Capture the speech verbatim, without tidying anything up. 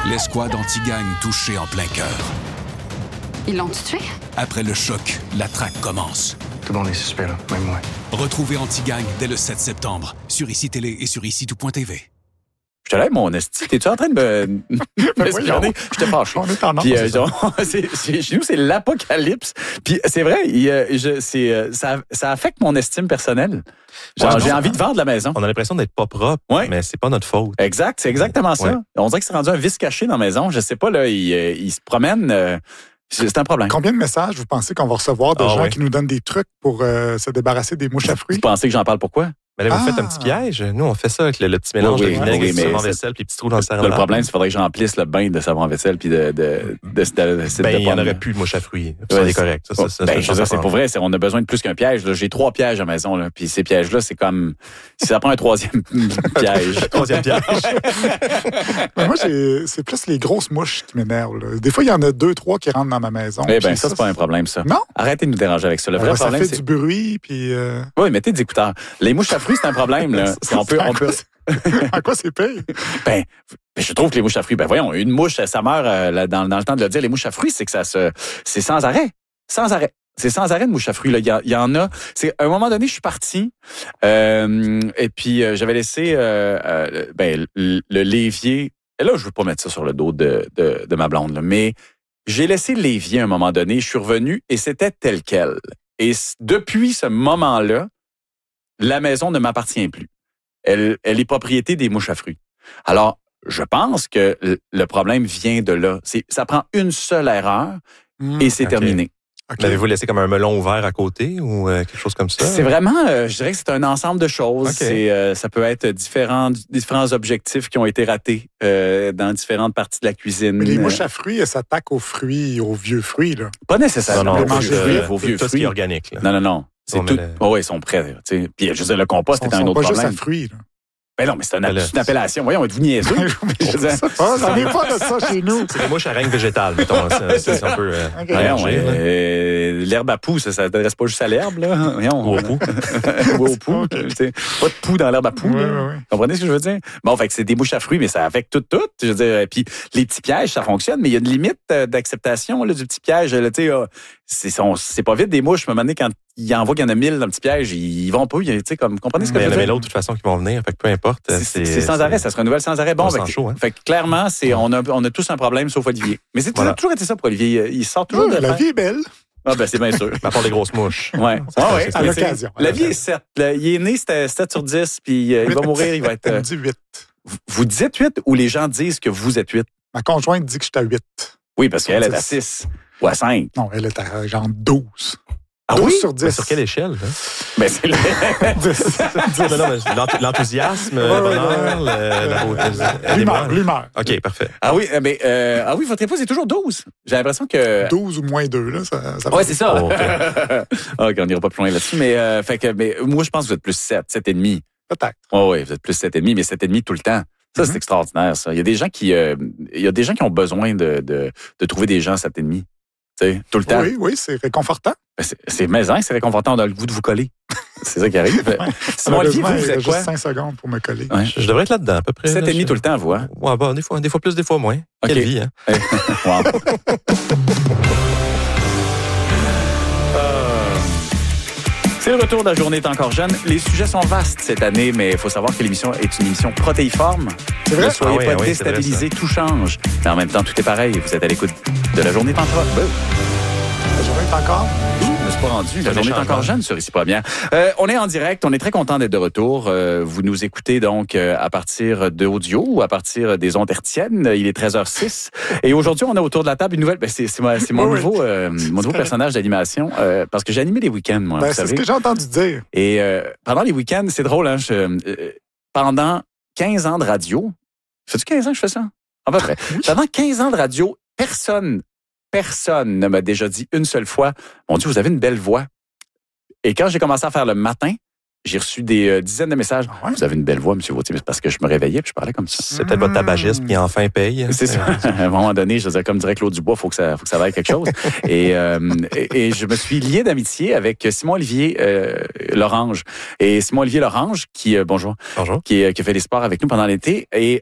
L'escouade anti-gang touchée en plein cœur. Ils l'ont tué? Après le choc, la traque commence. Tout le monde est suspect, là, même moi. Retrouvez Anti-Gang dès le sept septembre sur I C I Télé et sur ici tout point T V. Je te lève mon esti. T'es-tu en train de me... m'espionner? Je te fâche. On est en Puis, euh, genre, c'est, c'est, chez nous, c'est l'apocalypse. Puis c'est vrai, il, euh, je, c'est, euh, ça, ça affecte mon estime personnelle. Genre, Ouais, j'ai non, envie de vendre la maison. On a l'impression d'être pas propre, Ouais. mais c'est pas notre faute. Exact, c'est exactement ça. Ouais. On dirait que c'est rendu un vice caché dans la maison. Je sais pas, là, il, euh, il se promène... euh, c'est, c'est un problème. Combien de messages vous pensez qu'on va recevoir de Ah, gens ouais. qui nous donnent des trucs pour euh, se débarrasser des mouches à fruits? Vous pensez que j'en parle pourquoi? Mais là, vous Ah. faites un petit piège. Nous, on fait ça avec le, le petit mélange Oui, de oui, vinaigre oui, et de mais savon c'est- vaisselle puis petits trous dans le Là, cerveau. le problème, c'est qu'il faudrait que j'emplisse le bain de savon à vaisselle puis de, de, de, de, de, de, Ben, de il y en pommes. aurait plus de mouche à fruits. Ça, Ouais, c'est correct. Ça, ça, ça, ben, ça, je veux dire, c'est ça pour vrai, c'est, on a besoin de plus qu'un piège. Là. J'ai trois pièges à la maison, là. Puis ces pièges-là, c'est comme si ça prend un troisième piège. Troisième piège. Mais moi, j'ai, c'est plus les grosses mouches qui m'énervent. là. Des fois, il y en a deux, trois qui rentrent dans ma maison. Eh bien, Puis ça, c'est pas un problème, ça. Non? Arrêtez de nous déranger avec ça. Le vrai Alors, ça problème, fait c'est... du bruit, puis... Euh... Oui, mettez des écouteurs. Les mouches à fruits, c'est un problème, là. Ça, on peut, ça, on peut... En quoi c'est pire? Ben, je trouve que les mouches à fruits, ben voyons, une mouche, ça meurt euh, là, dans, dans le temps de le dire. Les mouches à fruits, c'est que ça se... C'est sans arrêt. Sans arrêt. C'est sans arrêt de mouches à fruits. Là. Il, y a, il y en a. C'est, à un moment donné, je suis parti euh, et puis euh, j'avais laissé euh, euh, ben, le, le l'évier. Et là, je veux pas mettre ça sur le dos de, de, de ma blonde, là, mais j'ai laissé l'évier à un moment donné. Je suis revenu et c'était tel quel. Et c- depuis ce moment-là, la maison ne m'appartient plus. Elle, elle est propriété des mouches à fruits. Alors, je pense que le- le problème vient de là. C'est, ça prend une seule erreur et c'est ok. terminé. OK. L'avez-vous laissé comme un melon ouvert à côté ou euh, quelque chose comme ça? C'est vraiment, euh, je dirais que c'est un ensemble de choses. Ok. C'est, euh, ça peut être différents, différents objectifs qui ont été ratés euh, dans différentes parties de la cuisine. Mais les mouches à fruits, elles s'attaquent aux fruits, aux vieux fruits. Là. Pas nécessairement. Non, non, les manger euh, vite, vos vieux tout ce qui fruits. est organique. Là. Non, non, non. C'est On tout. met le- Oh, oui, ils sont prêts. Tu sais. Puis, je veux dire, le compost Ils est un sont autre pas juste problème. à fruits. Là. Ben non, mais c'est, un, Ben là, c'est une appellation. Voyons, êtes-vous niaiseux? Mais Je veux dire, je sais pas, j'en ai pas de ça chez nous. C'est des mouches à règne végétale, mettons. C'est, c'est, c'est un peu euh, Ok. Voyons, mélangé, là. euh, l'herbe à poux, ça ne s'adresse pas juste à l'herbe, là. Voyons. Ou au poux. Ou au poux. Tu sais, pas de poux dans l'herbe à poux. Ouais, là. ouais, ouais. Comprenez ce que je veux dire? Bon, fait que c'est des mouches à fruits, mais ça affecte tout, tout. Je veux dire, puis les petits pièges, ça fonctionne, mais il y a une limite euh, d'acceptation là, du petit piège. Là, tu sais, euh, c'est, son- c'est pas vite des mouches. À un moment donné, quand ils en voient qu'il y en a mille dans le petit piège, ils, ils vont pas. Tu sais, comme, comprenez ce que Mais il je y en veux avait dire? l'autre, de toute façon, qui vont venir. Fait que peu importe. C'est, c'est sans arrêt, ça se renouvelle sans arrêt. Bon, On fait, sent que- chaud, hein? fait que clairement, c'est, on, a, on a tous un problème, sauf Olivier. Mais c'est Voilà. ça a toujours été ça pour Olivier. Il sort toujours Ouais, de la faire- vie est belle. Ah, ben, c'est bien sûr. À part des grosses mouches. Ouais. Ça, Ah c'est- ouais. c'est- À Mais l'occasion. c'est- La vie est sept. Là, il est né, c'était sept sur dix, puis euh, il va mourir, il va être. Elle euh, me dit huit. vous- Vous dites huit ou les gens disent que vous êtes huit? Ma conjointe dit que je suis à huit. Oui, parce qu'elle est à dix. six ou à cinq. Non, elle est à genre douze. Ah douze oui? sur dix. Mais sur quelle échelle? Là? Ben, c'est le- non, non, mais l'enth- l'enthousiasme, Ouais, le ouais, bonheur, le- la beauté. L'humeur, Aidez-moi. l'humeur. OK, parfait. Ah oui, euh, mais, euh, ah oui, votre épouse est toujours douze. J'ai l'impression que. douze ou moins deux, là, ça, ça va. Ouais, c'est ça. Oh, OK. OK, on n'ira pas plus loin là-dessus. Mais, euh, fait que, mais moi, je pense que vous êtes plus sept, sept et demi. Peut-être. Oui, oui, vous êtes plus sept et demi, mais sept et demi tout le temps. Ça, c'est Mhm. extraordinaire, ça. Il y a des gens qui, euh, il y a des gens qui ont besoin de, de, de trouver des gens sept et demi. Tu sais, tout le temps. Oui, oui, c'est réconfortant. Ben, C'est, c'est maison, c'est réconfortant, on a le goût de vous coller. C'est ça qui arrive. Simon Olivier, Malheureusement, vous, vous il y a êtes quoi? juste cinq secondes pour me coller. Ouais. Je, je devrais être là-dedans, à peu près. sept là, et demi je- tout le temps, vous, hein? Ouais, bah, des fois, des fois plus, des fois moins. Quelle OK. vie, hein? Wow. C'est le retour de la journée est encore jeune. Les sujets sont vastes cette année, mais il faut savoir que l'émission est une émission protéiforme. C'est vrai? Ne soyez Ah oui, pas ah oui, c'est vrai, déstabilisés, tout change. Mais en même temps, tout est pareil. Vous êtes à l'écoute de la journée est encore. Ben, La journée est encore. je me suis pas rendu. La un journée est changement. encore jeune sur Ici Pas Bien. Euh, on est en direct. On est très content d'être de retour. Euh, vous nous écoutez donc euh, à partir d'audio ou à partir des ondes hertziennes. Il est treize heures six. Et aujourd'hui, on a autour de la table une nouvelle. Ben, c'est, c'est, ma- c'est mon Oui, oui. nouveau, euh, mon nouveau personnage d'animation. euh, parce que j'ai animé les week-ends, moi. Ben, vous c'est savez. ce que j'ai entendu dire. Et euh, pendant les week-ends, c'est drôle, hein, je, euh, pendant quinze ans de radio, fais-tu quinze ans que je fais ça? À peu près. Pendant quinze ans de radio, personne, personne ne m'a déjà dit une seule fois, mon Dieu, vous avez une belle voix. Et quand j'ai commencé à faire le matin, j'ai reçu des euh, dizaines de messages. Ah ouais? Vous avez une belle voix, M. Vautier, mais c'est parce que je me réveillais et je parlais comme ça. C'est peut-être votre tabagisme qui enfin paye. C'est ça. À un moment donné, je disais, comme dirait Claude Dubois, il faut que ça, faut que ça vaille quelque chose. et, euh, et, et je me suis lié d'amitié avec Simon-Olivier euh, Lorange. Et Simon-Olivier Lorange, qui, euh, bonjour, Bonjour. qui, euh, qui a fait des sports avec nous pendant l'été. Et